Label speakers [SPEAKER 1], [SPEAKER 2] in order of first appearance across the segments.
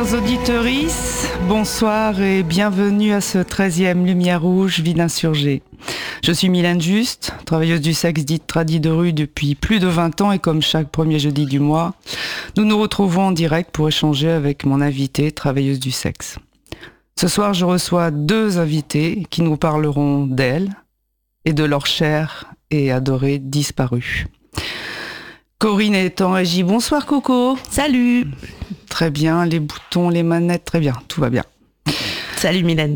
[SPEAKER 1] Chers auditrices, bonsoir et bienvenue à ce 13e Lumière Rouge, Vie d'insurgé. Je suis Mylène Juste, travailleuse du sexe dite tradie de rue depuis plus de 20 ans et comme chaque premier jeudi du mois, nous nous retrouvons en direct pour échanger avec mon invitée, travailleuse du sexe. Ce soir, je reçois 2 invités qui nous parleront d'elles et de leur chère et adorée disparue. Corinne est en régie. Bonsoir Coco.
[SPEAKER 2] Salut.
[SPEAKER 1] Très bien, les boutons, les manettes, très bien, tout va bien.
[SPEAKER 2] Salut Mylène.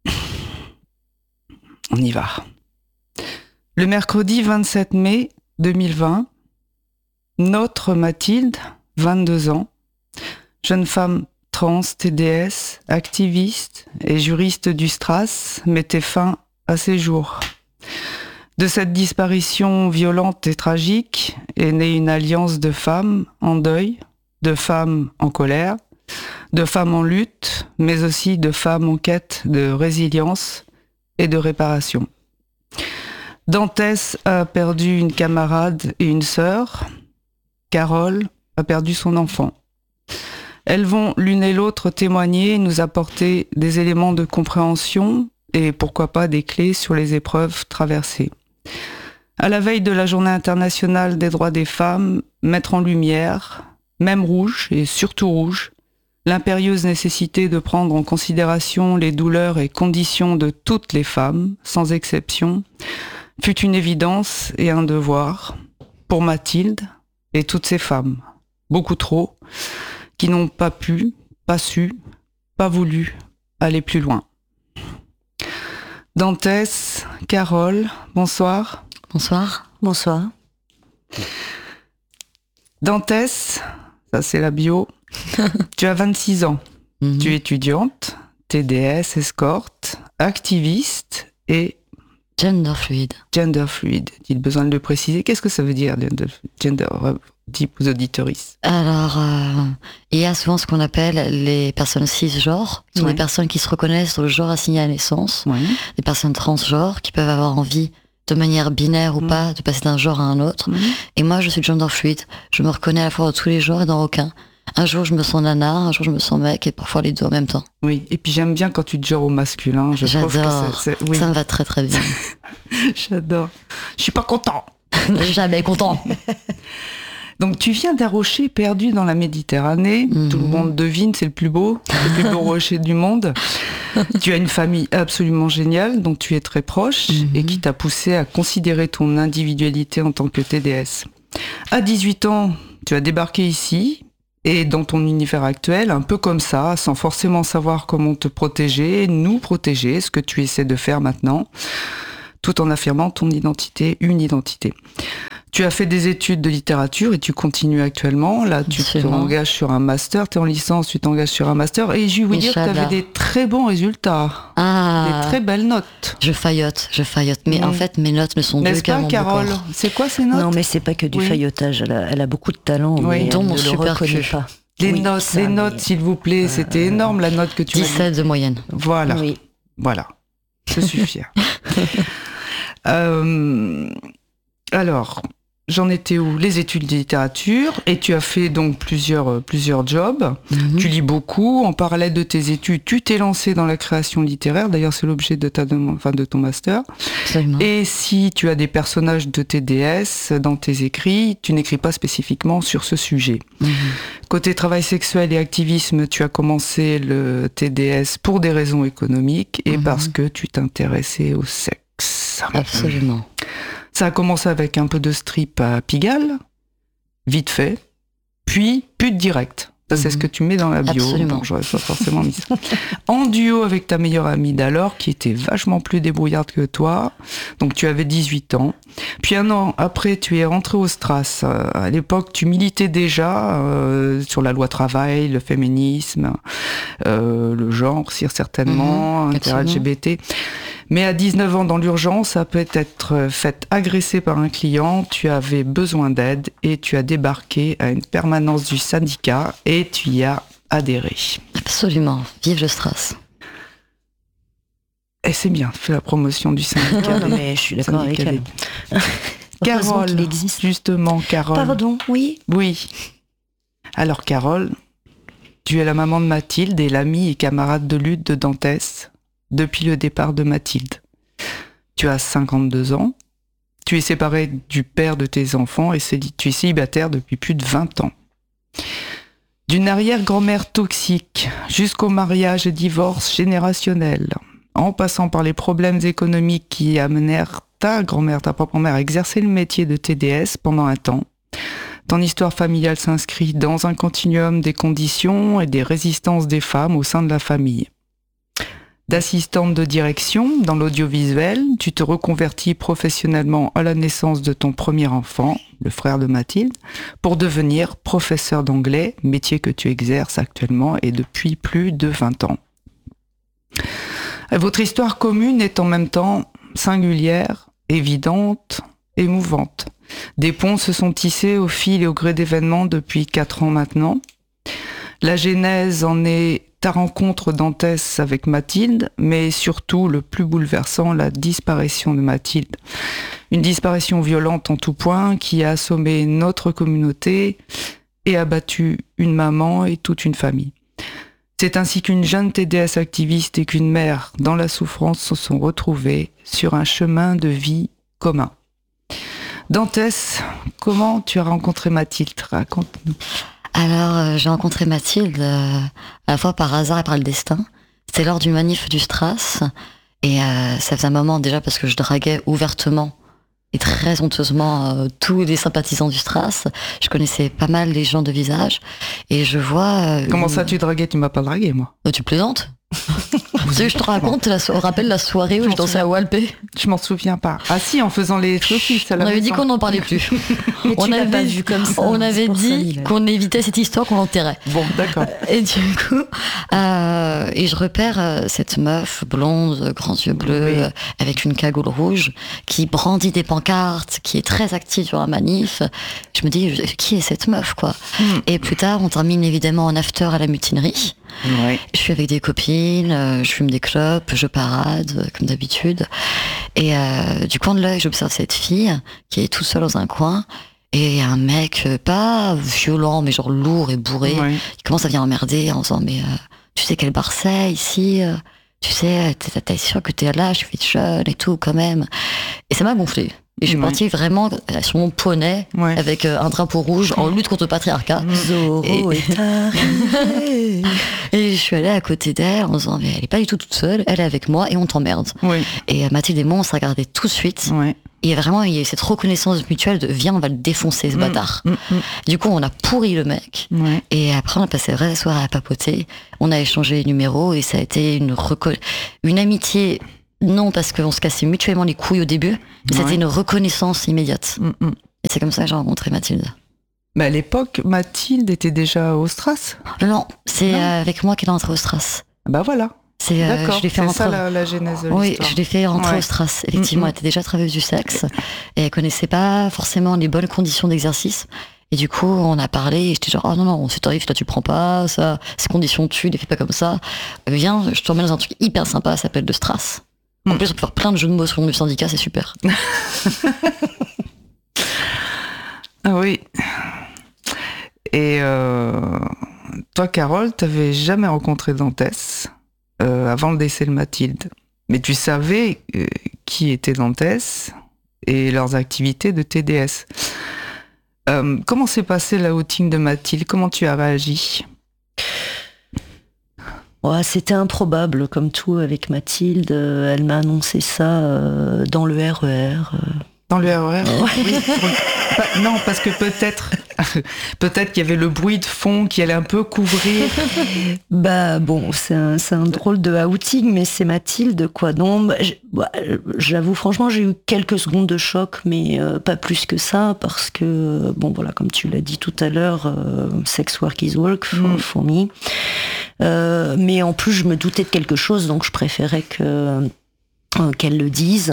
[SPEAKER 1] On y va. Le mercredi 27 mai 2020, notre Mathilde, 22 ans, jeune femme trans, TDS, activiste et juriste du STRAS, mettait fin à ses jours. De cette disparition violente et tragique est née une alliance de femmes en deuil, de femmes en colère, de femmes en lutte, mais aussi de femmes en quête de résilience et de réparation. Dantès a perdu une camarade et une sœur. Carole a perdu son enfant. Elles vont l'une et l'autre témoigner et nous apporter des éléments de compréhension et pourquoi pas des clés sur les épreuves traversées. À la veille de la Journée internationale des droits des femmes, mettre en lumière, même rouge et surtout rouge, l'impérieuse nécessité de prendre en considération les douleurs et conditions de toutes les femmes, sans exception, fut une évidence et un devoir pour Mathilde et toutes ces femmes, beaucoup trop, qui n'ont pas pu, pas su, pas voulu aller plus loin. Dantès, Carole, bonsoir.
[SPEAKER 2] Bonsoir. Bonsoir.
[SPEAKER 1] Dantès, ça c'est la bio. Tu as 26 ans. Tu es étudiante, TDS, escorte, activiste et...
[SPEAKER 2] Gender fluide.
[SPEAKER 1] Gender fluide. As-il besoin de le préciser? Qu'est-ce que ça veut dire, gender, type aux auditoristes?
[SPEAKER 2] Alors, il y a souvent ce qu'on appelle les personnes cisgenres. Ce sont des personnes qui se reconnaissent dans le genre assigné à la naissance. Des personnes transgenres qui peuvent avoir envie, de manière binaire ou pas, de passer d'un genre à un autre. Et moi, je suis gender fluide. Je me reconnais à la fois dans tous les genres et dans aucun. Un jour, je me sens nana, un jour, je me sens mec, et parfois les deux en même temps.
[SPEAKER 1] Oui, et puis j'aime bien quand tu te genres au masculin.
[SPEAKER 2] J'adore, oui. Ça me va très très bien.
[SPEAKER 1] J'adore. Je suis pas content.
[SPEAKER 2] Jamais content.
[SPEAKER 1] Donc tu viens d'un rocher perdu dans la Méditerranée. Tout le monde devine, c'est le plus beau rocher du monde. Tu as une famille absolument géniale dont tu es très proche et qui t'a poussé à considérer ton individualité en tant que TDS. À 18 ans, tu as débarqué ici et dans ton univers actuel, un peu comme ça, sans forcément savoir comment te protéger, nous protéger, ce que tu essaies de faire maintenant, tout en affirmant ton identité, une identité. Tu as fait des études de littérature et tu continues actuellement. Là, tu t'engages sur un master, tu es en licence, tu t'engages sur un master. Et je voulais dire que tu avais des très bons résultats. Des très belles notes.
[SPEAKER 2] Je faillote. Mais en fait, mes notes ne sont
[SPEAKER 1] n'est-ce pas, Carole? C'est quoi ces notes?
[SPEAKER 3] Non, mais c'est pas que du faillotage. Elle a beaucoup de talent.
[SPEAKER 2] Dont mon super cul.
[SPEAKER 1] Les notes, s'il vous plaît. C'était énorme, la note que tu as.
[SPEAKER 2] 17 de moyenne.
[SPEAKER 1] Voilà.
[SPEAKER 3] Oui.
[SPEAKER 1] Voilà. Je suis fière. Alors... J'en étais où? Les études de littérature, et tu as fait donc plusieurs jobs. Tu lis beaucoup. En parallèle de tes études, tu t'es lancé dans la création littéraire. D'ailleurs, c'est l'objet de ton master.
[SPEAKER 2] Absolument.
[SPEAKER 1] Et si tu as des personnages de TDS dans tes écrits, tu n'écris pas spécifiquement sur ce sujet. Côté travail sexuel et activisme, tu as commencé le TDS pour des raisons économiques et parce que tu t'intéressais au sexe.
[SPEAKER 2] Absolument.
[SPEAKER 1] Ça a commencé avec un peu de strip à Pigalle, vite fait, puis pute direct. Ça, c'est ce que tu mets dans la bio.
[SPEAKER 2] Absolument.
[SPEAKER 1] Bon, j'aurais pas forcément mis ça. En duo avec ta meilleure amie d'alors, qui était vachement plus débrouillarde que toi. Donc, tu avais 18 ans. Puis un an après, tu es rentré au STRAS. À l'époque, tu militais déjà sur la loi travail, le féminisme, le genre, certainement, inter-LGBT. Mais à 19 ans, dans l'urgence, ça peut être fait agresser par un client, tu avais besoin d'aide et tu as débarqué à une permanence du syndicat et tu y as adhéré.
[SPEAKER 2] Absolument. Vive le STRAS.
[SPEAKER 1] Et c'est bien, fais la promotion du syndicat.
[SPEAKER 3] Non, mais je suis d'accord avec elle.
[SPEAKER 1] Carole, justement, Carole.
[SPEAKER 3] Pardon, oui.
[SPEAKER 1] Oui. Alors, Carole, Tu es la maman de Mathilde et l'amie et camarade de lutte de Dantès depuis le départ de Mathilde. Tu as 52 ans. Tu es séparée du père de tes enfants et tu es célibataire depuis plus de 20 ans. D'une arrière-grand-mère toxique jusqu'au mariage et divorce générationnel, en passant par les problèmes économiques qui amenèrent ta grand-mère, ta propre mère, à exercer le métier de TDS pendant un temps, ton histoire familiale s'inscrit dans un continuum des conditions et des résistances des femmes au sein de la famille. D'assistante de direction dans l'audiovisuel, tu te reconvertis professionnellement à la naissance de ton premier enfant, le frère de Mathilde, pour devenir professeur d'anglais, métier que tu exerces actuellement et depuis plus de 20 ans. Votre histoire commune est en même temps singulière, évidente, émouvante. Des ponts se sont tissés au fil et au gré d'événements depuis 4 ans maintenant. La genèse en est ta rencontre Dantès avec Mathilde, mais surtout le plus bouleversant, la disparition de Mathilde. Une disparition violente en tout point qui a assommé notre communauté et abattu une maman et toute une famille. C'est ainsi qu'une jeune TDS activiste et qu'une mère dans la souffrance se sont retrouvées sur un chemin de vie commun. Dantès, comment tu as rencontré Mathilde ? Raconte-nous.
[SPEAKER 2] Alors, j'ai rencontré Mathilde à la fois par hasard et par le destin. C'était lors du manif du Stras. Et ça faisait un moment déjà parce que je draguais ouvertement et très honteusement tous les sympathisants du Stras. Je connaissais pas mal les gens de visage. Et je vois...
[SPEAKER 1] Comment ça, tu draguais ? Tu m'as pas dragué, moi.
[SPEAKER 2] Tu plaisantes ? Tu sais, je te raconte, rappelle la soirée où je dansais à Walpé.
[SPEAKER 1] Je m'en souviens pas. Ah si, en faisant les trucs,
[SPEAKER 2] on avait dit qu'on n'en parlait plus. On avait vu comme ça. On avait dit qu'on évitait cette histoire, qu'on l'enterrait.
[SPEAKER 1] Bon, d'accord.
[SPEAKER 2] Et du coup, et je repère cette meuf blonde, grands yeux bleus, avec une cagoule rouge, qui brandit des pancartes, qui est très active sur la manif. Je me dis, qui est cette meuf, quoi ? Et plus tard, on termine évidemment en after à la mutinerie.
[SPEAKER 1] Ouais.
[SPEAKER 2] Je suis avec des copines, je fume des clopes, je parade comme d'habitude. Et du coin de l'œil, j'observe cette fille qui est toute seule dans un coin. Et il y a un mec pas violent, mais genre lourd et bourré, qui commence à venir emmerder en disant mais tu sais quel bar c'est ici tu sais, t'es sûr que t'es là, je suis jeune et tout quand même. Et ça m'a gonflé. Et je suis partie vraiment sur mon poney avec un drapeau rouge en lutte contre le patriarcat.
[SPEAKER 3] Zorro est arrivé.
[SPEAKER 2] Et je suis allée à côté d'elle en disant mais elle est pas du tout toute seule, elle est avec moi et on t'emmerde. Et Mathilde et moi on s'est regardé tout de suite. Et vraiment il y a cette reconnaissance mutuelle de viens on va le défoncer ce bâtard. Du coup on a pourri le mec. Et après on a passé la vraie soirée à papoter. On a échangé les numéros et ça a été une amitié. Non, parce qu'on se cassait mutuellement les couilles au début, mais c'était une reconnaissance immédiate. Et c'est comme ça que j'ai rencontré Mathilde.
[SPEAKER 1] Mais à l'époque, Mathilde était déjà au Stras ?
[SPEAKER 2] Non, c'est avec moi qu'elle est entrée au Stras.
[SPEAKER 1] Bah voilà.
[SPEAKER 2] D'accord, je l'ai fait
[SPEAKER 1] c'est ça la genèse de l'histoire.
[SPEAKER 2] Oui, je l'ai fait rentrer au Stras. Effectivement, elle était déjà travailleuse du sexe et elle connaissait pas forcément les bonnes conditions d'exercice. Et du coup, on a parlé et j'étais genre, oh non, c'est tarif, là tu prends pas, ça, ces conditions tu les fais pas comme ça. Viens, je t'emmène dans un truc hyper sympa, ça s'appelle le Stras. En plus, on peut faire plein de jeux de mots sur le nom du syndicat, c'est super.
[SPEAKER 1] Ah oui. Et toi, Carole, t'avais jamais rencontré Dantès avant le décès de Mathilde. Mais tu savais qui était Dantès et leurs activités de TDS. Comment s'est passé l'outing de Mathilde ? Comment tu as réagi ?
[SPEAKER 3] C'était improbable, comme tout avec Mathilde. Elle m'a annoncé ça dans le RER.
[SPEAKER 1] Dans le RER ? Oui. Non, parce que peut-être qu'il y avait le bruit de fond qui allait un peu couvrir.
[SPEAKER 3] Bah bon, c'est un drôle de outing, mais c'est Mathilde, quoi. Non, j'avoue, franchement, j'ai eu quelques secondes de choc, mais pas plus que ça, parce que, bon, voilà, comme tu l'as dit tout à l'heure, sex work is work for me. Mais en plus, je me doutais de quelque chose, donc je préférais qu'elle le dise.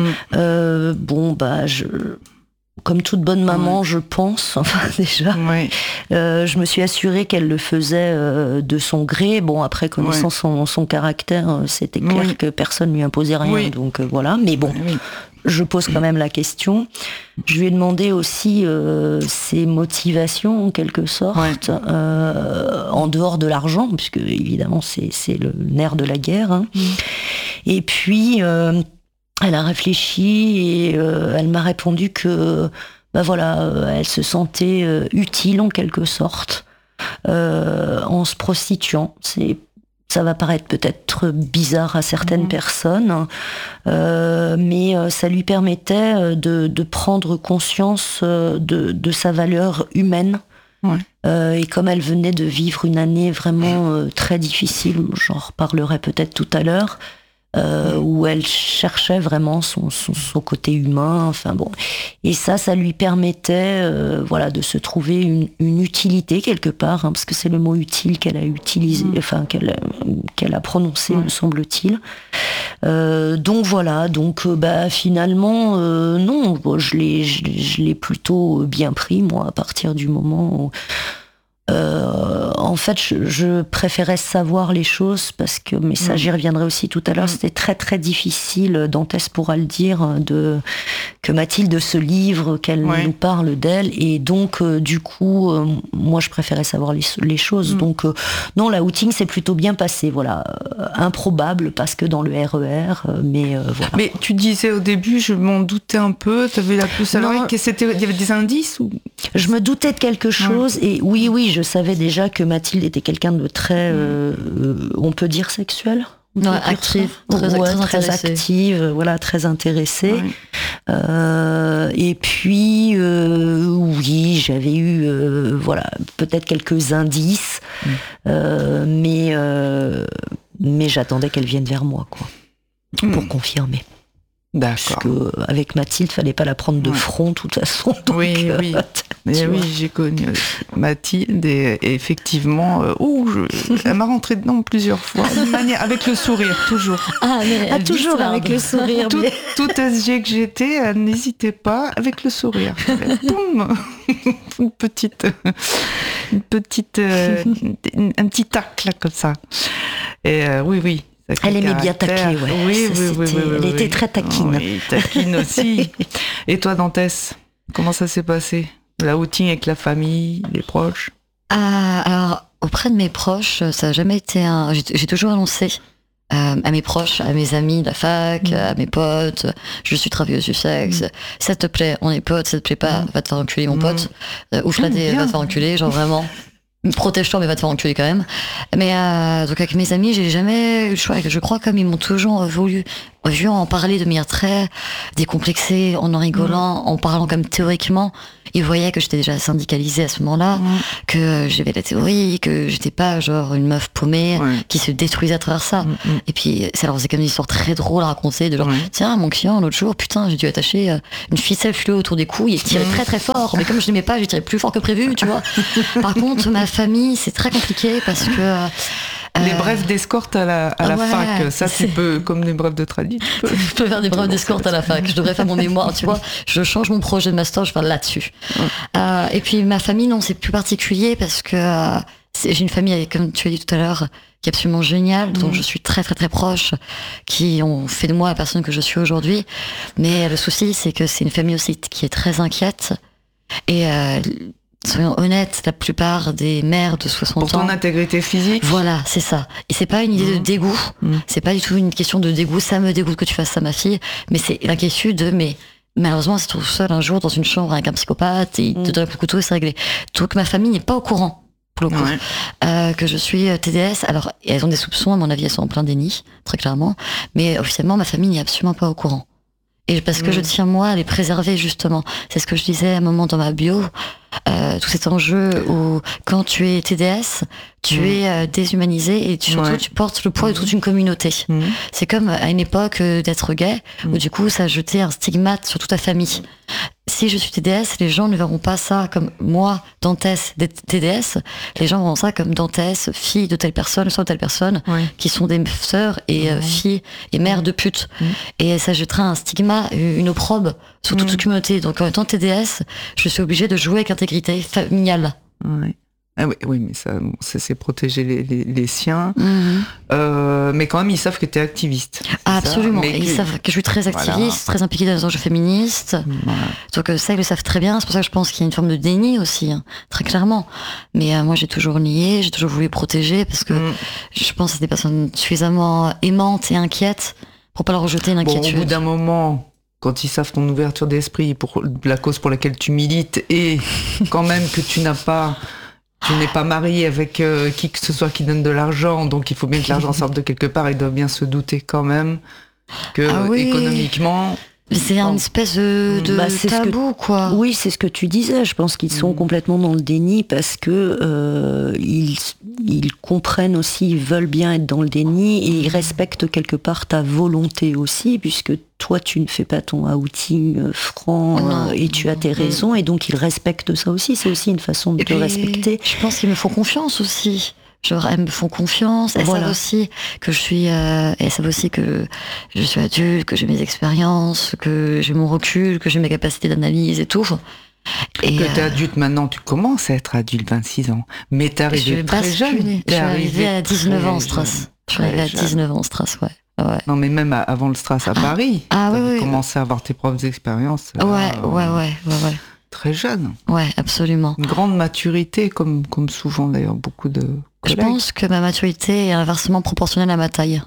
[SPEAKER 3] Comme toute bonne maman, je pense, enfin déjà, je me suis assurée qu'elle le faisait de son gré. Bon, après, connaissant son caractère, c'était clair que personne lui imposait rien, donc voilà. Mais bon, je pose quand même la question. Je lui ai demandé aussi ses motivations en quelque sorte, en dehors de l'argent, puisque évidemment c'est le nerf de la guerre. Hein. Et puis elle a réfléchi et elle m'a répondu que elle se sentait utile en quelque sorte en se prostituant. Ça va paraître peut-être bizarre à certaines personnes, mais ça lui permettait de prendre conscience de sa valeur humaine. Et comme elle venait de vivre une année vraiment très difficile, j'en reparlerai peut-être tout à l'heure, où elle cherchait vraiment son côté humain, et ça lui permettait de se trouver une utilité quelque part, hein, parce que c'est le mot utile qu'elle a utilisé, qu'elle a prononcé, me semble-t-il. Finalement non, je l'ai plutôt bien pris, moi, à partir du moment où en fait, je préférais savoir les choses parce que, mais ça j'y reviendrai aussi tout à l'heure, c'était très très difficile, Dantès pourra le dire, que Mathilde se livre, qu'elle nous parle d'elle, et donc du coup, moi je préférais savoir les choses. Donc non, la outing s'est plutôt bien passé, improbable parce que dans le RER, mais voilà.
[SPEAKER 1] Mais tu disais au début, je m'en doutais un peu, t'avais la puce à l'oreille, il y avait des indices ou...
[SPEAKER 3] Je me doutais de quelque chose, et oui, je savais déjà que Mathilde était quelqu'un de très, on peut dire sexuel,
[SPEAKER 2] active,
[SPEAKER 3] très active, très intéressée. Et puis oui, j'avais eu peut-être quelques indices, mais j'attendais qu'elle vienne vers moi, quoi, pour confirmer.
[SPEAKER 1] D'accord.
[SPEAKER 3] Parce qu'avec Mathilde, fallait pas la prendre de front, de toute façon. Donc,
[SPEAKER 1] oui. J'ai connu Mathilde et effectivement, elle m'a rentré dedans plusieurs fois, de manière, avec le sourire, toujours.
[SPEAKER 3] Toujours avec le sourire.
[SPEAKER 1] Tout SG que j'étais, elle n'hésitait pas, avec le sourire. Boum, un petit tac là comme ça. Et oui.
[SPEAKER 3] Elle aimait bien taquer,
[SPEAKER 1] Oui.
[SPEAKER 3] Elle était très taquine.
[SPEAKER 1] Oui, taquine aussi. Et toi, Dantès, comment ça s'est passé? La outing avec la famille, les proches?
[SPEAKER 2] Alors, auprès de mes proches, ça n'a jamais été j'ai toujours annoncé à mes proches, à mes amis de la fac, à mes potes, je suis travailleuse du sexe, ça te plaît, on est potes, ça te plaît pas, va te faire enculer mon pote, ouf là, va te faire enculer, genre vraiment... Protège-toi, mais va te faire enculer quand même. Mais donc avec mes amis, j'ai jamais eu le choix. Je crois comme ils m'ont toujours vu en parler de manière très décomplexée, en rigolant, en parlant comme théoriquement. Ils voyaient que j'étais déjà syndicalisée à ce moment-là, que j'avais la théorie, que j'étais pas genre une meuf paumée qui se détruisait à travers ça. Et puis ça leur faisait comme une histoire très drôle à raconter, de genre tiens, mon client l'autre jour, putain, j'ai dû attacher une ficelle fluo autour des couilles et tirer très très fort. Mais comme je l'aimais pas, j'ai tiré plus fort que prévu, tu vois. Par contre, ma famille, c'est très compliqué parce que
[SPEAKER 1] les brefs d'escorte à la fac, ça tu peux, comme des brefs de tradit,
[SPEAKER 2] je peux faire des brefs d'escorte à la fac. Je devrais faire mon mémoire, tu vois. Je change mon projet de master, je vais là-dessus. Et puis ma famille, non, c'est plus particulier parce que j'ai une famille, comme tu as dit tout à l'heure, qui est absolument géniale, dont je suis très très très proche, qui ont fait de moi la personne que je suis aujourd'hui. Mais le souci, c'est que c'est une famille aussi qui est très inquiète et soyons honnêtes, la plupart des mères de 60 ans...
[SPEAKER 1] Pour ton intégrité physique.
[SPEAKER 2] Voilà, c'est ça. Et c'est pas une idée de dégoût. C'est pas du tout une question de dégoût. Ça me dégoûte que tu fasses ça, ma fille. Mais c'est l'inquiétude de... Mais malheureusement, elle se trouve seule un jour dans une chambre avec un psychopathe et il te donne le couteau et c'est réglé. Donc ma famille n'est pas au courant, pour le coup, que je suis TDS. Alors, elles ont des soupçons, à mon avis, elles sont en plein déni, très clairement. Mais officiellement, ma famille n'est absolument pas au courant. Et parce que je tiens, moi, à les préserver, justement. C'est ce que je disais à un moment dans ma bio. Tout cet enjeu où, quand tu es TDS, tu es déshumanisé et surtout tu portes le poids de toute une communauté. C'est comme à une époque d'être gay, où du coup, ça jetait un stigmate sur toute ta famille. Si je suis TDS, les gens ne verront pas ça comme moi, Dantès, TDS. Les gens verront ça comme Dantès, fille de telle personne, soit de telle personne, qui sont des sœurs et filles et mères de pute. Et ça jettera un stigma, une opprobre sur toute une communauté. Donc en étant TDS, je suis obligée de jouer avec l'intégrité familiale.
[SPEAKER 1] Ah oui, mais ça, bon, c'est protéger les siens. Mais quand même, ils savent que tu es activiste.
[SPEAKER 2] Ah, absolument. Et ils savent que je suis très activiste, très impliquée dans les enjeux féministes. Donc ça, ils le savent très bien. C'est pour ça que je pense qu'il y a une forme de déni aussi, hein, très clairement. Mais moi, j'ai toujours nié, j'ai toujours voulu protéger parce que je pense que c'est des personnes suffisamment aimantes et inquiètes pour pas leur rejeter une inquiétude.
[SPEAKER 1] Bon, au bout d'un moment, quand ils savent ton ouverture d'esprit pour la cause pour laquelle tu milites et quand même que tu n'es pas marié avec qui que ce soit qui donne de l'argent, donc il faut bien que l'argent sorte de quelque part, ils doivent bien se douter quand même que économiquement...
[SPEAKER 2] C'est une espèce de tabou, quoi.
[SPEAKER 3] Oui, c'est ce que tu disais. Je pense qu'ils sont complètement dans le déni parce que ils comprennent aussi, ils veulent bien être dans le déni et ils respectent quelque part ta volonté aussi, puisque toi, tu ne fais pas ton outing franc et tu as tes raisons, et donc ils respectent ça aussi. C'est aussi une façon de te respecter.
[SPEAKER 2] Je pense qu'ils me font confiance aussi. Genre, elles me font confiance, elles savent aussi que je suis, elles savent aussi que je suis adulte, que j'ai mes expériences, que j'ai mon recul, que j'ai mes capacités d'analyse et tout. Et
[SPEAKER 1] que t'es adulte maintenant, tu commences à être adulte, 26 ans. Mais t'es arrivé très jeune.
[SPEAKER 2] Je suis arrivée à 19 ans en Stras. Je suis arrivée à 19 ans en Stras, ouais.
[SPEAKER 1] Non, mais même avant le Stras à Paris, t'avais commencé à avoir tes propres expériences.
[SPEAKER 2] Ouais.
[SPEAKER 1] Très jeune.
[SPEAKER 2] Ouais, absolument.
[SPEAKER 1] Une grande maturité, comme souvent d'ailleurs, beaucoup de collègues.
[SPEAKER 2] Je pense que ma maturité est inversement proportionnelle à ma taille.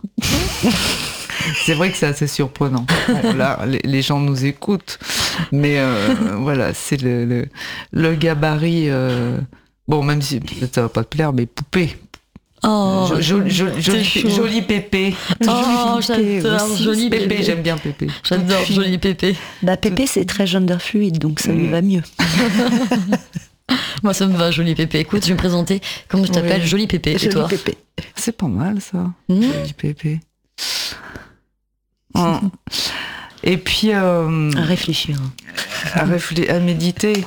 [SPEAKER 1] C'est vrai que c'est assez surprenant. Là, les gens nous écoutent, mais voilà, c'est le gabarit. Bon, même si peut-être ça va pas te plaire, mais poupée.
[SPEAKER 2] Oh,
[SPEAKER 1] joli Pépé.
[SPEAKER 2] Oh, j'adore joli
[SPEAKER 1] Pépé. J'aime bien Pépé.
[SPEAKER 2] J'adore joli Pépé.
[SPEAKER 3] Pépé, c'est très gender fluide, donc ça lui va mieux.
[SPEAKER 2] Moi, ça me va, joli Pépé. Écoute, je vais me présenter. Comment je t'appelle? Joli Pépé. Et toi?
[SPEAKER 3] Pépé.
[SPEAKER 1] C'est pas mal, ça. Joli Pépé. Et puis...
[SPEAKER 3] à réfléchir.
[SPEAKER 1] À méditer.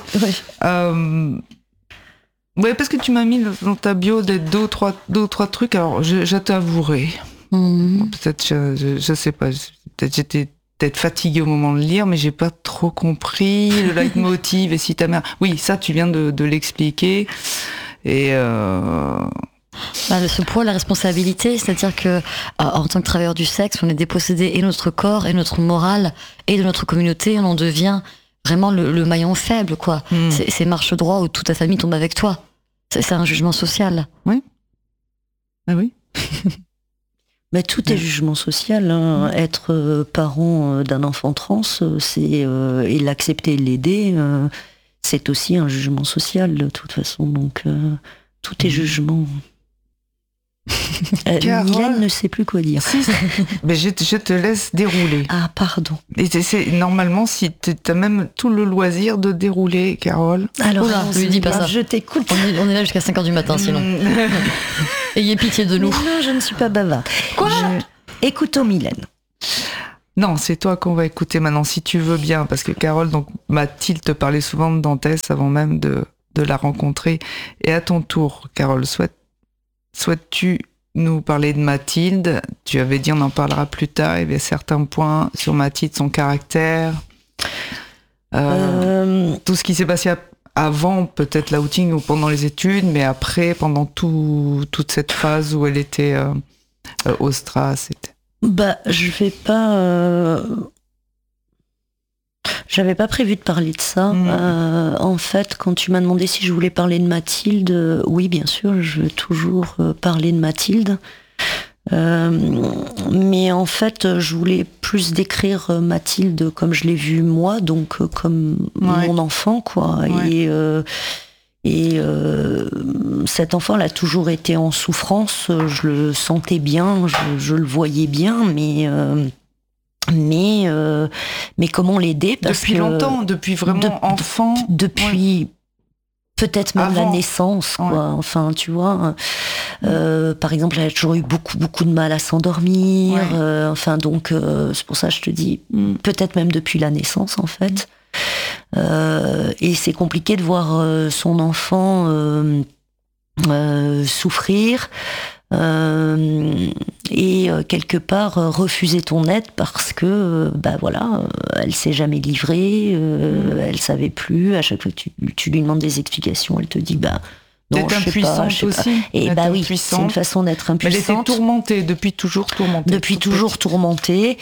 [SPEAKER 1] Ouais, parce que tu m'as mis dans ta bio deux ou trois trucs. Alors, je t'avouerai. Peut-être, je sais pas. Peut-être j'étais fatiguée au moment de lire, mais j'ai pas trop compris le leitmotiv. Et si ta mère... Oui, ça, tu viens de l'expliquer. Et...
[SPEAKER 2] ce poids, la responsabilité, c'est-à-dire que en tant que travailleur du sexe, on est dépossédé et notre corps et notre morale et de notre communauté, on en devient vraiment le maillon faible, quoi. C'est marche droit où toute ta famille tombe avec toi. C'est un jugement social.
[SPEAKER 1] Oui. Ah oui.
[SPEAKER 3] Mais tout est jugement social. Hein. Être parent d'un enfant trans, et l'accepter et l'aider, c'est aussi un jugement social de toute façon. Donc tout est jugement. Mylène ne sait plus quoi dire.
[SPEAKER 1] Mais je te laisse dérouler.
[SPEAKER 3] Ah, pardon.
[SPEAKER 1] Et normalement, si t'as même tout le loisir de dérouler, Carole.
[SPEAKER 2] Alors, lui dis pas ça.
[SPEAKER 3] Je t'écoute.
[SPEAKER 2] On est là jusqu'à 5h du matin, sinon. Ayez pitié de nous.
[SPEAKER 3] Non, je ne suis pas bavarde.
[SPEAKER 2] Quoi?
[SPEAKER 3] Écoutons Mylène.
[SPEAKER 1] Non, c'est toi qu'on va écouter maintenant, si tu veux bien, parce que Carole, donc Mathilde te parlait souvent de Dantès avant même de la rencontrer. Et à ton tour, Carole, souhaites-tu nous parler de Mathilde? Tu avais dit on en parlera plus tard. Il y avait certains points sur Mathilde, son caractère, tout ce qui s'est passé avant, peut-être l'outing ou pendant les études, mais après, pendant toute cette phase où elle était au Stras.
[SPEAKER 3] J'avais pas prévu de parler de ça. En fait, quand tu m'as demandé si je voulais parler de Mathilde, oui, bien sûr, je veux toujours parler de Mathilde. Mais en fait, je voulais plus décrire Mathilde comme je l'ai vue moi, donc comme mon enfant, quoi. Et cet enfant, elle a toujours été en souffrance. Je le sentais bien, je le voyais bien, mais comment l'aider
[SPEAKER 1] depuis longtemps, depuis vraiment enfant,
[SPEAKER 3] depuis peut-être même
[SPEAKER 1] avant
[SPEAKER 3] la naissance, quoi. Enfin, tu vois, par exemple, elle a toujours eu beaucoup de mal à s'endormir. Enfin, donc c'est pour ça que je te dis peut-être même depuis la naissance, en fait. Et c'est compliqué de voir son enfant souffrir. Et quelque part refuser ton aide parce que elle s'est jamais livrée, elle savait plus. À chaque fois que tu lui demandes des explications, elle te dit
[SPEAKER 1] D'être impuissante aussi.
[SPEAKER 3] Et oui, c'est une façon d'être impuissante.
[SPEAKER 1] Mais elle était tourmentée, depuis toujours tourmentée.
[SPEAKER 3] Depuis toujours tourmentée.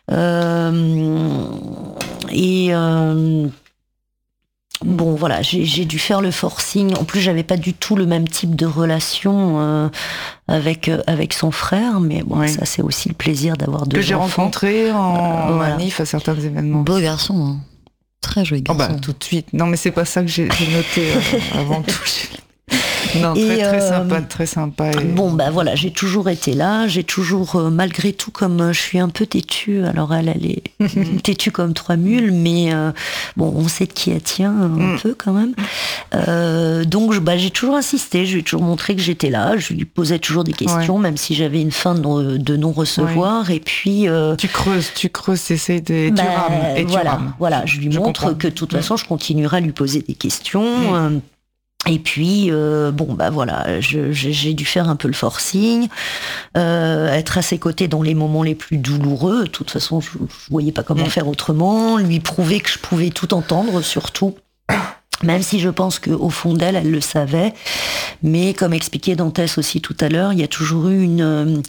[SPEAKER 3] Bon, voilà, j'ai dû faire le forcing. En plus, j'avais pas du tout le même type de relation avec son frère, mais bon, ça c'est aussi le plaisir d'avoir deux enfants.
[SPEAKER 1] Que j'ai rencontré en manif à certains événements.
[SPEAKER 2] Beau garçon, hein. Très joli garçon.
[SPEAKER 1] Tout de suite. Non, mais c'est pas ça que j'ai noté avant tout. Non, très sympa.
[SPEAKER 3] Bon, voilà, j'ai toujours été là, j'ai toujours, malgré tout, comme je suis un peu têtue, alors elle est têtue comme 3 mules, mais on sait de qui elle tient un peu quand même. Donc, j'ai toujours insisté, je lui ai toujours montré que j'étais là, je lui posais toujours des questions, même si j'avais une fin de non-recevoir, et puis...
[SPEAKER 1] Tu creuses, t'essayes de...
[SPEAKER 3] Voilà, je lui montre que de toute façon, je continuerai à lui poser des questions... Et puis, voilà, j'ai dû faire un peu le forcing, être à ses côtés dans les moments les plus douloureux. De toute façon, je voyais pas comment faire autrement. Lui prouver que je pouvais tout entendre, surtout. Même si je pense qu'au fond d'elle, elle le savait. Mais comme expliquait Dantès aussi tout à l'heure, il y a toujours eu une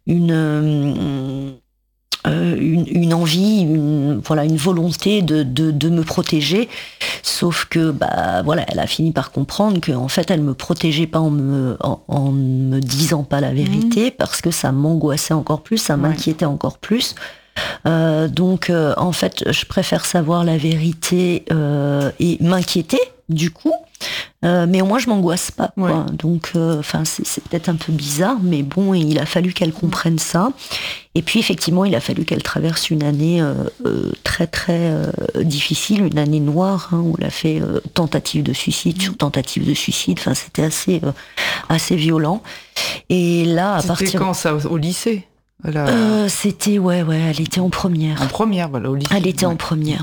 [SPEAKER 3] envie, une volonté de me protéger, sauf que elle a fini par comprendre que en fait elle me protégeait pas en me disant pas la vérité, parce que ça m'angoissait encore plus, ça m'inquiétait encore plus. Donc en fait je préfère savoir la vérité et m'inquiéter du coup, mais au moins je m'angoisse pas, quoi. Donc c'est peut-être un peu bizarre, mais bon, il a fallu qu'elle comprenne ça. Et puis effectivement il a fallu qu'elle traverse une année très très difficile, une année noire, où elle a fait tentative de suicide sur tentative de suicide. Enfin c'était assez violent. Et là
[SPEAKER 1] c'était quand ça, au lycée?
[SPEAKER 3] C'était elle était en première.
[SPEAKER 1] En première, voilà, au lycée.
[SPEAKER 3] Elle était en première,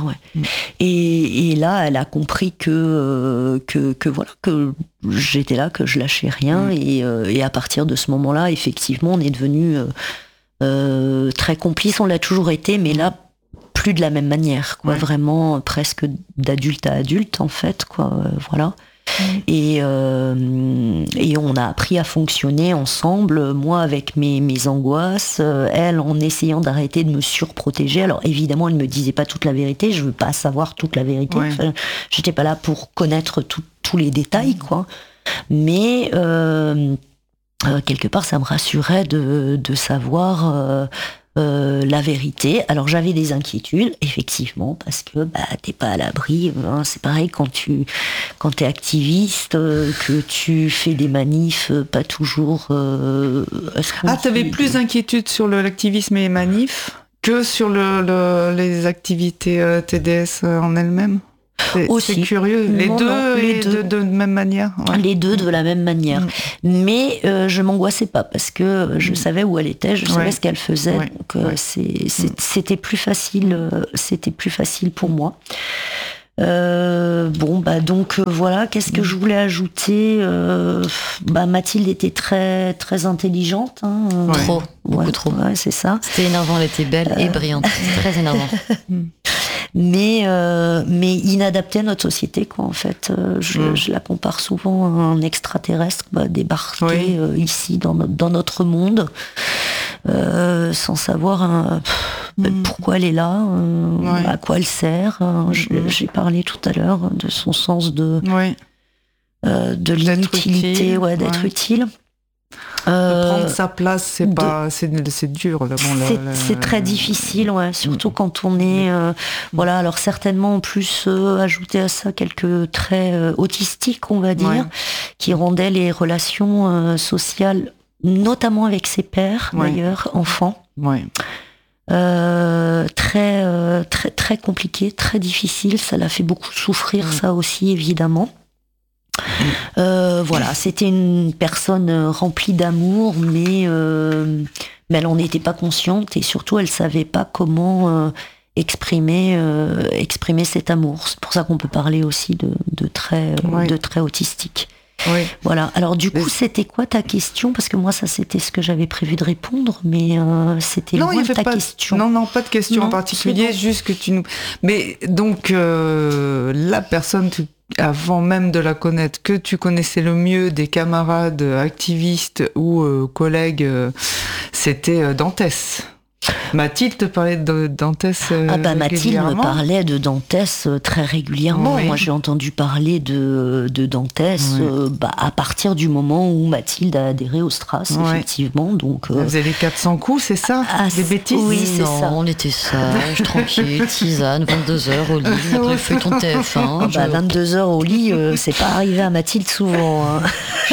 [SPEAKER 3] Et là, elle a compris que j'étais là, que je lâchais rien, et à partir de ce moment-là, effectivement, on est devenus très complices. On l'a toujours été, mais là, plus de la même manière, quoi. Vraiment, presque d'adulte à adulte, en fait, quoi. Voilà. Et on a appris à fonctionner ensemble, moi avec mes angoisses, elle en essayant d'arrêter de me surprotéger. Alors évidemment elle me disait pas toute la vérité, je veux pas savoir toute la vérité, enfin, j'étais pas là pour connaître tous les détails, quoi. Mais quelque part ça me rassurait de savoir la vérité. Alors j'avais des inquiétudes, effectivement, parce que t'es pas à l'abri, hein. C'est pareil quand t'es activiste, que tu fais des manifs, pas toujours...
[SPEAKER 1] t'avais plus d'inquiétudes sur l'activisme et les manifs que sur les activités TDS en elles-mêmes? C'est curieux. Les deux de même manière.
[SPEAKER 3] Les deux de la même manière. Mais je m'angoissais pas, parce que je savais où elle était, je savais ce qu'elle faisait. Donc c'était plus facile. C'était plus facile pour moi. Donc voilà. Qu'est-ce que je voulais ajouter? Mathilde était très très intelligente. Hein.
[SPEAKER 2] Trop, beaucoup trop.
[SPEAKER 3] Ouais, c'est ça.
[SPEAKER 2] C'était énervant. Elle était belle et brillante. Très énervant.
[SPEAKER 3] Mais inadaptée à notre société, quoi, en fait. Je la compare souvent à un extraterrestre débarqué ici dans notre monde, sans savoir pourquoi elle est là, à quoi elle sert. J'ai parlé tout à l'heure de son sens de l'inutilité, d'être utile.
[SPEAKER 1] De prendre sa place, c'est dur.
[SPEAKER 3] C'est très difficile, surtout quand on est... alors certainement en plus ajouter à ça quelques traits autistiques, on va dire, qui rendaient les relations sociales, notamment avec ses pairs, d'ailleurs, enfants, très, très, très compliqué, très difficile. Ça l'a fait beaucoup souffrir, ça aussi, évidemment. C'était une personne remplie d'amour, mais elle en était pas consciente, et surtout elle savait pas comment exprimer cet amour. C'est pour ça qu'on peut parler aussi de traits autistiques. Voilà. Alors du coup, c'était quoi ta question? Parce que moi, ça c'était ce que j'avais prévu de répondre, mais c'était loin de ta question.
[SPEAKER 1] Non, pas de question en particulier, juste que tu nous... Mais donc, la personne avant même de la connaître, que tu connaissais le mieux des camarades activistes ou collègues, c'était Dantès. Mathilde te parlait de Dantès
[SPEAKER 3] Mathilde me parlait de Dantès très régulièrement.
[SPEAKER 1] Oui.
[SPEAKER 3] Moi, j'ai entendu parler de Dantès à partir du moment où Mathilde a adhéré au Stras, effectivement. Donc,
[SPEAKER 1] vous avez les 400 coups, c'est ça? Des bêtises?
[SPEAKER 3] Oui, c'est ça.
[SPEAKER 2] On était sages, tranquille, tisane, 22h au lit, après feuilleton TF1.
[SPEAKER 3] 22h au lit, c'est pas arrivé à Mathilde souvent. Hein.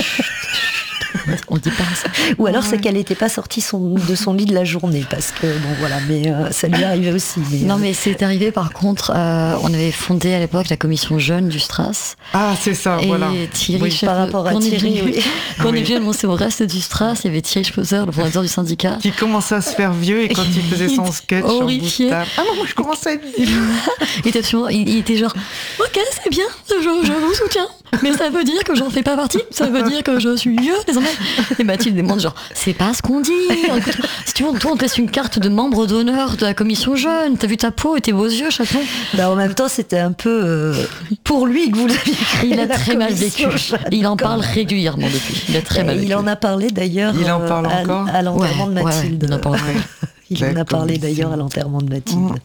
[SPEAKER 2] On dit pas ça.
[SPEAKER 3] Ou alors c'est qu'elle n'était pas sortie de son lit de la journée, parce que bon voilà, mais ça lui arrivait aussi.
[SPEAKER 2] Non, mais c'est arrivé par contre, on avait fondé à l'époque la commission jeune du Stras.
[SPEAKER 1] Ah, c'est ça,
[SPEAKER 2] et
[SPEAKER 1] voilà.
[SPEAKER 3] Thierry, par rapport à Thierry,
[SPEAKER 2] quand on est venu annoncer au reste du Stras, il y avait Thierry Schposer, le fondateur du syndicat.
[SPEAKER 1] Qui commençait à se faire vieux et quand il faisait son sketch
[SPEAKER 2] horrifié.
[SPEAKER 1] Ah non, moi je commençais à être vieux.
[SPEAKER 2] il était genre, ok, c'est bien, je vous soutiens. Mais ça veut dire que j'en fais pas partie, ça veut dire que je suis vieux, désormais. Et Mathilde demande genre, c'est pas ce qu'on dit. Écoute, si tu veux, toi on te laisse une carte de membre d'honneur de la commission jeune, t'as vu ta peau et tes beaux yeux, chaton.
[SPEAKER 3] En même temps, c'était un peu pour lui que vous l'aviez créé.
[SPEAKER 2] Il a très mal vécu. Il en parle régulièrement depuis. Il a très mal vécu.
[SPEAKER 3] Il en a parlé d'ailleurs
[SPEAKER 1] il en parle encore
[SPEAKER 3] à l'enterrement de Mathilde.
[SPEAKER 2] Il en parle
[SPEAKER 3] il en a parlé d'ailleurs à l'enterrement de Mathilde.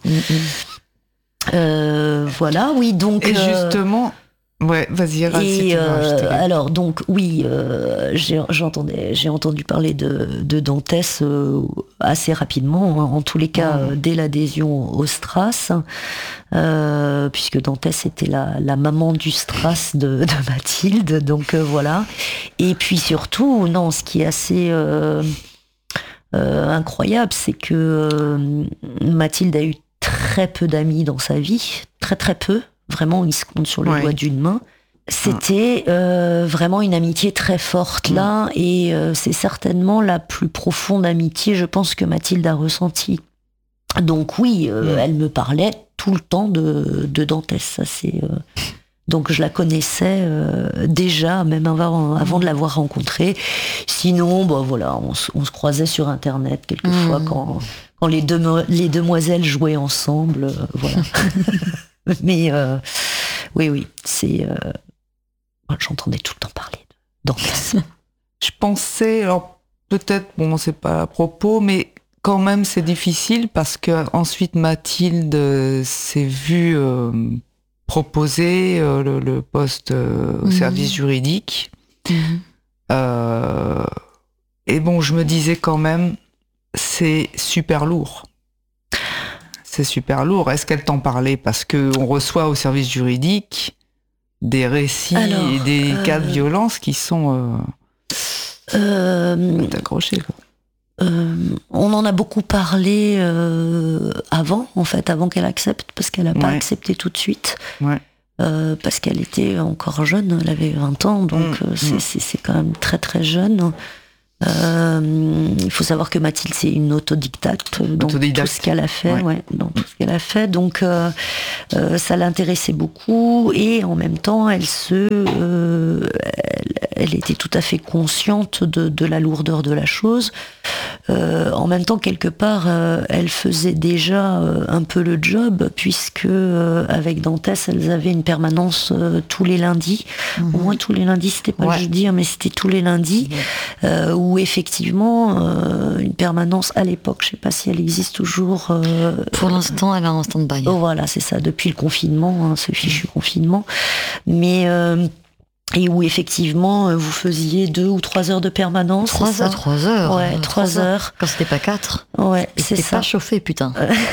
[SPEAKER 3] Voilà, oui, donc...
[SPEAKER 1] Et justement... Ouais, vas-y,
[SPEAKER 3] et alors donc oui, j'ai entendu parler de Dantès assez rapidement, en tous les cas dès l'adhésion au Stras, puisque Dantès était la maman du Stras de Mathilde, donc voilà. Et puis surtout, non, ce qui est assez incroyable, c'est que Mathilde a eu très peu d'amis dans sa vie, très très peu. Vraiment, il se compte sur le doigt d'une main. C'était vraiment une amitié très forte là, et c'est certainement la plus profonde amitié, je pense, que Mathilde a ressentie. Donc oui, elle me parlait tout le temps de Dantès. Ça c'est. Donc je la connaissais déjà, même avant de l'avoir rencontrée. Sinon, voilà, on se croisait sur Internet quelquefois quand les demoiselles jouaient ensemble, voilà. Mais oui, c'est. J'entendais tout le temps parler de Dantès.
[SPEAKER 1] Je pensais, alors peut-être, bon, c'est pas à propos, mais quand même c'est difficile parce que ensuite Mathilde s'est vue proposer le poste au service juridique. Et bon, je me disais quand même, c'est super lourd. C'est super lourd. Est-ce qu'elle t'en parlait? Parce qu'on reçoit au service juridique des récits et des cas de violence qui sont accrochés.
[SPEAKER 3] On en a beaucoup parlé avant qu'elle accepte, parce qu'elle n'a pas accepté tout de suite. Parce qu'elle était encore jeune, elle avait 20 ans, donc c'est quand même très très jeune. Il faut savoir que Mathilde, c'est une autodictate dans tout ce qu'elle a fait, dans tout ce qu'elle a fait. Donc ça l'intéressait beaucoup, et en même temps, elle était tout à fait consciente de la lourdeur de la chose. En même temps, quelque part, elle faisait déjà un peu le job, puisque avec Dantès, elles avaient une permanence tous les lundis. Au moins tous les lundis, c'était pas le jeudi, mais c'était tous les lundis, où effectivement, une permanence à l'époque, je sais pas si elle existe toujours.
[SPEAKER 2] Pour l'instant, elle est en stand-by.
[SPEAKER 3] Voilà, c'est ça, depuis le confinement, ce fichu confinement. Mais... et où effectivement vous faisiez 2 ou 3 heures de permanence.
[SPEAKER 2] 3 heures.
[SPEAKER 3] Ouais, 3 heures.
[SPEAKER 2] Quand c'était pas 4.
[SPEAKER 3] Ouais, c'est ça.
[SPEAKER 2] C'était pas chauffé, putain.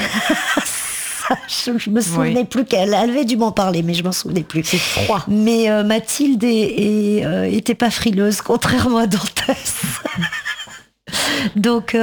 [SPEAKER 3] Je me souvenais plus qu'elle avait dû m'en parler, mais je m'en souvenais plus.
[SPEAKER 2] C'est froid.
[SPEAKER 3] Mais Mathilde était pas frileuse, contrairement à Dantès. Donc,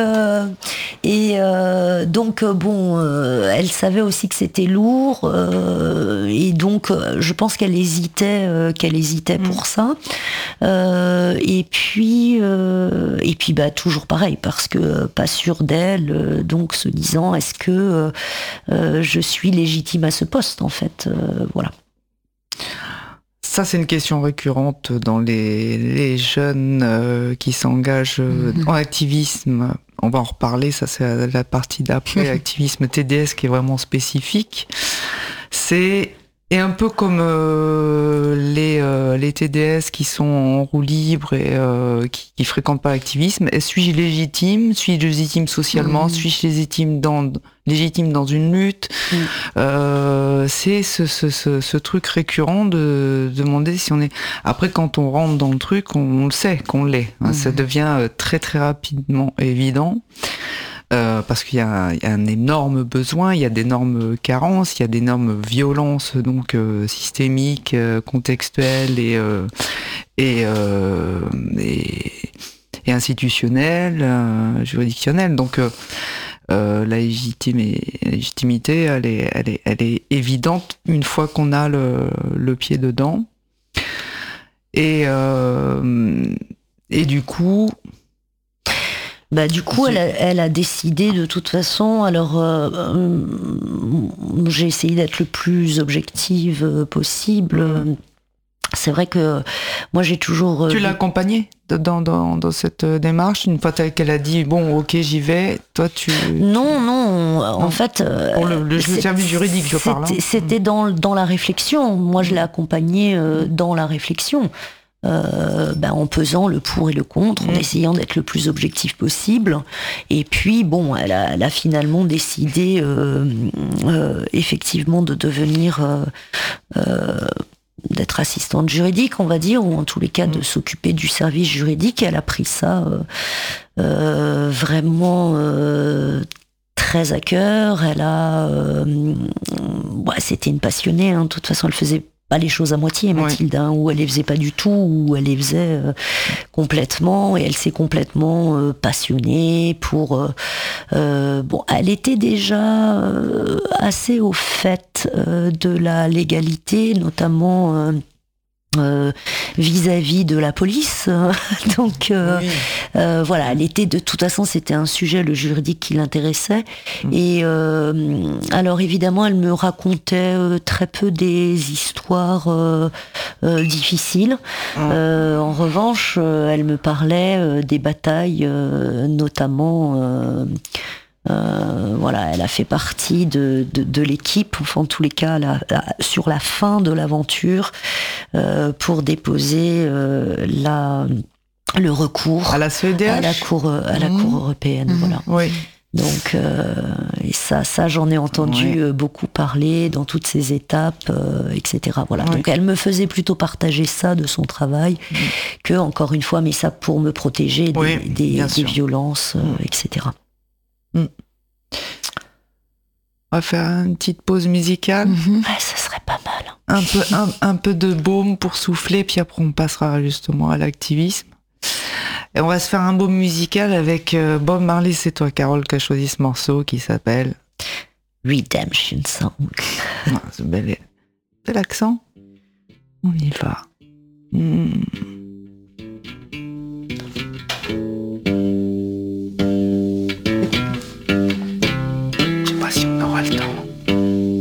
[SPEAKER 3] elle savait aussi que c'était lourd, et donc je pense qu'elle hésitait pour ça. Et puis toujours pareil, parce que pas sûre d'elle, donc se disant est-ce que je suis légitime à ce poste, en fait, voilà.
[SPEAKER 1] Ça, c'est une question récurrente dans les jeunes qui s'engagent en activisme. On va en reparler, ça c'est la partie d'après, activisme TDS qui est vraiment spécifique. C'est Et un peu comme les TDS qui sont en roue libre et qui fréquentent pas l'activisme, suis-je légitime socialement, suis-je légitime dans une lutte? C'est ce truc récurrent de demander si on est... Après, quand on rentre dans le truc, on le sait qu'on l'est. Ça devient très très rapidement évident. Parce qu'il y a un énorme besoin, il y a d'énormes carences, il y a d'énormes violences donc systémiques, contextuelles et institutionnelles, juridictionnelles. Donc la légitimité, elle est évidente une fois qu'on a le pied dedans. Et du coup.
[SPEAKER 3] Du coup, elle a décidé de toute façon. Alors, j'ai essayé d'être le plus objective possible. C'est vrai que moi, j'ai toujours...
[SPEAKER 1] Tu l'as accompagnée dans cette démarche une fois qu'elle a dit bon, ok, j'y vais. Toi, tu...
[SPEAKER 3] Non. En fait,
[SPEAKER 1] pour le service juridique, je parle.
[SPEAKER 3] C'était dans la réflexion. Moi, je l'ai accompagnée dans la réflexion. En pesant le pour et le contre, en essayant d'être le plus objectif possible. Et puis, bon, elle a finalement décidé effectivement de devenir... d'être assistante juridique, on va dire, ou en tous les cas de s'occuper du service juridique. Elle a pris ça vraiment très à cœur. Elle a... c'était une passionnée, hein. De toute façon, elle faisait pas les choses à moitié, Mathilde, hein, ou elle les faisait pas du tout, ou elle les faisait complètement, et elle s'est complètement passionnée pour... elle était déjà assez au fait de la légalité, notamment... vis-à-vis de la police. Donc elle était de toute façon, c'était un sujet, le juridique, qui l'intéressait. Et alors évidemment, elle me racontait très peu des histoires difficiles. En revanche, elle me parlait des batailles, notamment... elle a fait partie de l'équipe, enfin en tous les cas sur la fin de l'aventure, pour déposer le recours
[SPEAKER 1] à la CEDH,
[SPEAKER 3] à la cour européenne. Voilà.
[SPEAKER 1] Oui.
[SPEAKER 3] Donc et ça j'en ai entendu beaucoup parler dans toutes ces étapes, etc. Voilà. Donc elle me faisait plutôt partager ça de son travail que, encore une fois, mais ça pour me protéger des violences, etc.
[SPEAKER 1] On va faire une petite pause musicale.
[SPEAKER 3] Ça serait pas mal.
[SPEAKER 1] Un peu de baume pour souffler, puis après on passera justement à l'activisme. Et on va se faire un baume musical avec Bob Marley. C'est toi, Carole, qui a choisi ce morceau qui s'appelle
[SPEAKER 3] Redemption Song.
[SPEAKER 1] C'est bel accent. On y va.